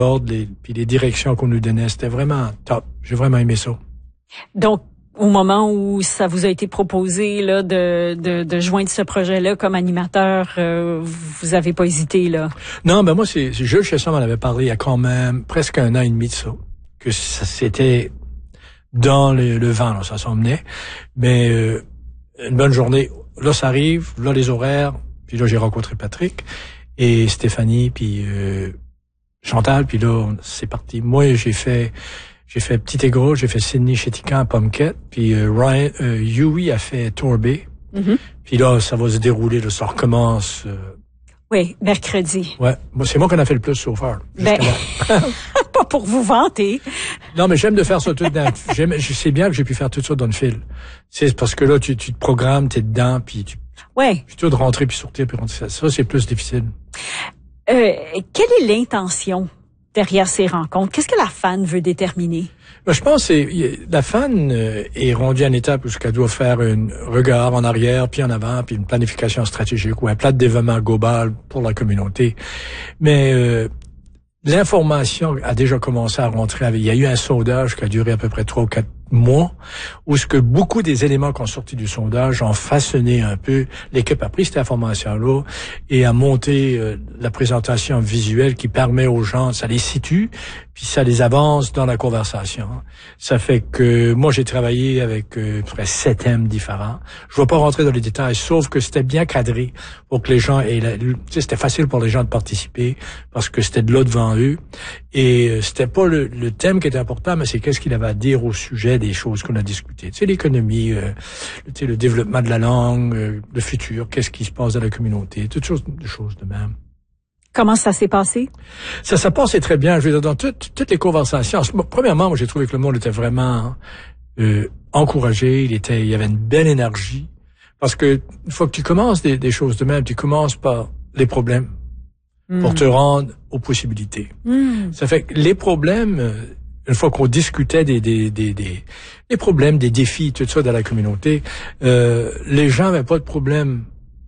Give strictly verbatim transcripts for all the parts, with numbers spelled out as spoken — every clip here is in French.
les, puis les directions qu'on nous donnait, c'était vraiment top. J'ai vraiment aimé ça. Donc, au moment où ça vous a été proposé là de de, de joindre ce projet-là comme animateur, euh, vous avez pas hésité là? Non, ben moi, c'est, c'est Jules Chesson m'en avait parlé il y a quand même presque un an et demi de ça, que ça c'était dans le, le vent, là, ça s'en venait. Mais euh, une bonne journée, là ça arrive, là les horaires, puis là j'ai rencontré Patrick et Stéphanie, puis euh, Chantal, puis là c'est parti. Moi j'ai fait j'ai fait Petit et Gros, j'ai fait Sydney Chétican à Pomquette, puis euh, Ryan euh, Huey a fait Torbay. Mm-hmm. Puis là ça va se dérouler, là, ça recommence. Euh, oui, mercredi. Ouais, moi c'est moi qu'on a fait le plus so far. Ben... Pas pour vous vanter. Non, mais j'aime de faire ça tout dans. J'aime, je sais bien que j'ai pu faire tout ça dans le fil. C'est parce que là, tu, tu te programmes, t'es dedans, puis tu. Ouais. Plutôt de rentrer puis sortir puis rentrer. Ça, ça c'est plus difficile. Euh, quelle est l'intention derrière ces rencontres? Qu'est-ce que la fan veut déterminer? Ben, je pense que c'est, la fan euh, est rendue à une étape où elle doit faire un regard en arrière, puis en avant, puis une planification stratégique ou un plan de développement global pour la communauté. Mais euh, l'information a déjà commencé à rentrer. Avec, il y a eu un sondage qui a duré à peu près trois ou quatre mois, où ce que beaucoup des éléments qui ont sorti du sondage ont façonné un peu. L'équipe a pris cette information-là et a monté euh, la présentation visuelle qui permet aux gens, ça les situe, puis ça les avance dans la conversation. Ça fait que moi, j'ai travaillé avec euh, près sept thèmes différents. Je ne vais pas rentrer dans les détails, sauf que c'était bien cadré pour que les gens aient... La, tu sais, c'était facile pour les gens de participer parce que c'était de là devant eux. Et euh, c'était pas le, le thème qui était important, mais c'est qu'est-ce qu'il avait à dire au sujet des choses qu'on a discutées. Tu sais, l'économie, euh, tu sais, le développement de la langue, euh, le futur, qu'est-ce qui se passe dans la communauté, toutes choses, des choses de même. Comment ça s'est passé? Ça s'est passé très bien. Je veux dire, dans toutes, toutes les conversations. Premièrement, moi, j'ai trouvé que le monde était vraiment euh, encouragé. Il était, il y avait une belle énergie. Parce que une fois que tu commences des, des choses de même, tu commences par les problèmes mm. pour te rendre aux possibilités. Mm. Ça fait que les problèmes, une fois qu'on discutait des, des, des, des, des problèmes, des défis, tout ça dans la communauté, euh, les gens n'avaient pas de problème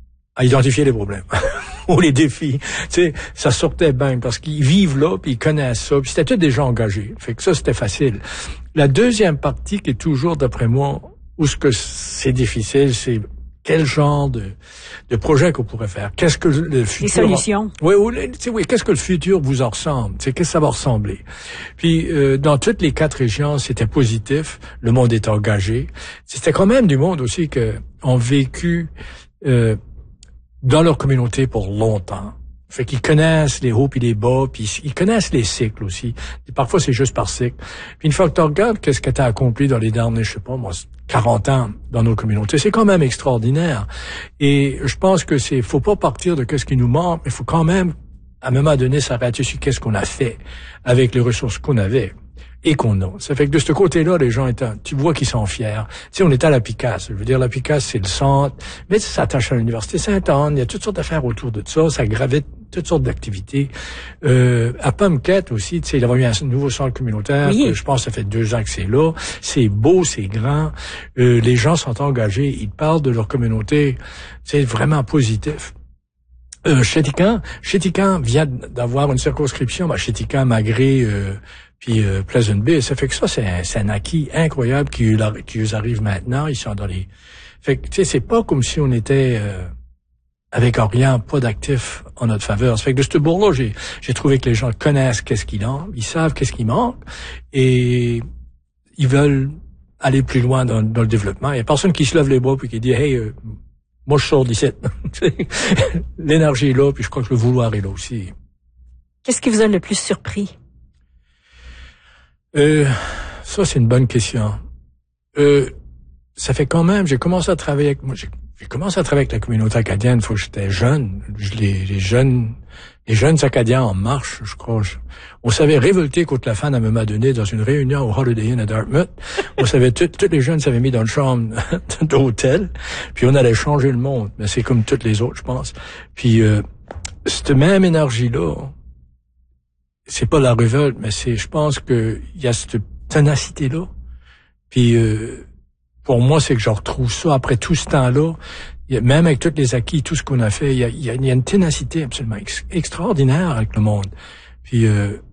à identifier les problèmes. Ou les défis, tu sais, ça sortait bien parce qu'ils vivent là, puis ils connaissent ça, puis c'était tous des gens engagés. Fait que ça, c'était facile. La deuxième partie qui est toujours, d'après moi, où ce que c'est difficile, c'est quel genre de, de projet qu'on pourrait faire. Qu'est-ce que le futur... Les solutions. Oui, oui, tu sais, oui, qu'est-ce que le futur vous en ressemble? Tu sais, qu'est-ce que ça va ressembler? Puis, euh, dans toutes les quatre régions, c'était positif. Le monde est engagé. C'était quand même du monde aussi que ont vécu... Euh, dans leur communauté pour longtemps. Fait qu'ils connaissent les hauts puis les bas, puis ils connaissent les cycles aussi. Et parfois, c'est juste par cycle. Puis une fois que tu regardes qu'est-ce que tu as accompli dans les derniers, je sais pas, moi, quarante ans dans nos communautés, c'est quand même extraordinaire. Et je pense que c'est, faut pas partir de qu'est-ce qui nous manque, mais il faut quand même, à un moment donné, s'arrêter sur qu'est-ce qu'on a fait avec les ressources qu'on avait. Et qu'on a. Ça fait que de ce côté-là, les gens étaient, tu vois qu'ils sont fiers. Tu sais, on était à la Picasse. Je veux dire, la Picasse, c'est le centre. Mais ça s'attache à l'Université Sainte-Anne. Il y a toutes sortes d'affaires autour de ça. Ça gravite toutes sortes d'activités. Euh, à Pomquette aussi, tu sais, il y avait eu un nouveau centre communautaire. Oui. Je pense que ça fait deux ans que c'est là. C'est beau, c'est grand. Euh, les gens sont engagés. Ils parlent de leur communauté. C'est vraiment positif. Euh, Chétican, Chétican vient d'avoir une circonscription. Ben, Chétican, Magré, euh, puis euh, Pleasant Bay. Ça fait que ça, c'est un, c'est un acquis incroyable qui, qui nous arrive maintenant. Ils sont dans les... Fait que, tu sais, c'est pas comme si on était euh, avec rien, pas d'actifs en notre faveur. Ça fait que de ce bourg-là, j'ai, j'ai trouvé que les gens connaissent qu'est-ce qu'il a, ils savent qu'est-ce qui manque, et ils veulent aller plus loin dans, dans le développement. Il y a personne qui se lève les bras puis qui dit « Hey, euh, moi, je sors d'ici. » L'énergie est là, puis je crois que le vouloir est là aussi. Qu'est-ce qui vous a le plus surpris? Euh, ça, c'est une bonne question. Euh, ça fait quand même, j'ai commencé à travailler avec, moi, j'ai, j'ai commencé à travailler avec la communauté acadienne, faut que j'étais jeune. Les, les jeunes, les jeunes Acadiens en marche, je crois. Je, on savait révolter contre la fan à un moment donné dans une réunion au Holiday Inn à Dartmouth. On savait, tous les jeunes s'avaient mis dans une chambre d'hôtel, puis on allait changer le monde. Mais c'est comme toutes les autres, je pense. Puis, euh, cette même énergie-là, c'est pas la révolte, mais c'est, je pense que il y a cette ténacité-là. Puis, euh, pour moi, c'est que je retrouve ça après tout ce temps-là. Il y a, même avec tous les acquis, tout ce qu'on a fait, il y a, il y a, il y a une ténacité absolument ex- extraordinaire avec le monde. Puis, euh,